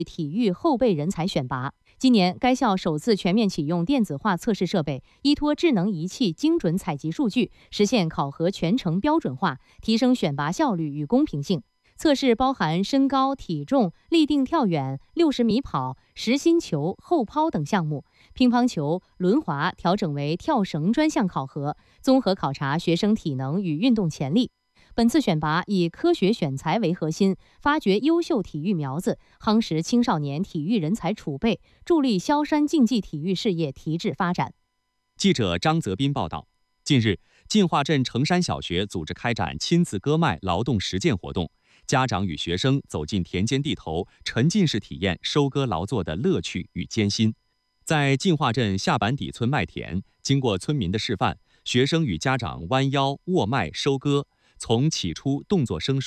体育后备人才选拔。今年，该校首次全面启用电子化测试设备，依托智能仪器精准采集数据，实现考核全程标准化，提升选拔效率与公平性。测试包含身高、体重、立定跳远、60米跑、实心球、后抛等项目，乒乓球、轮滑调整为跳绳专项考核，综合考察学生体能与运动潜力。本次选拔以科学选材为核心，发掘优秀体育苗子，夯实青少年体育人才储备，助力萧山竞技体育事业提质发展。 记者张泽斌报道，近日，进化镇城山小学组织开展亲子割麦劳动实践活动，家长与学生走进田间地头，沉浸式体验收割劳作的乐趣与艰辛。在进化镇下板底村麦田，经过村民的示范，学生与家长弯腰握麦收割，从起初动作生疏